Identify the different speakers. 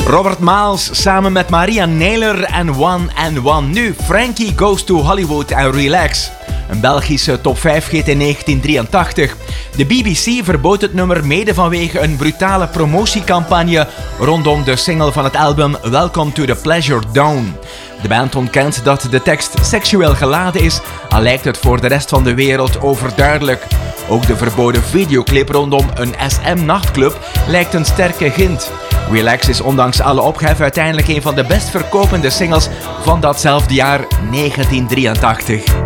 Speaker 1: Robert Miles samen met Maria Nailer en One and One. Nu, Frankie Goes to Hollywood en Relax. Een Belgische top 5 hit in 1983. De BBC verbood het nummer mede vanwege een brutale promotiecampagne rondom de single van het album Welcome to the Pleasure Dome. De band ontkent dat de tekst seksueel geladen is, al lijkt het voor de rest van de wereld overduidelijk. Ook de verboden videoclip rondom een SM-nachtclub lijkt een sterke hint. Relax is ondanks alle ophef uiteindelijk een van de best verkopende singles van datzelfde jaar 1983.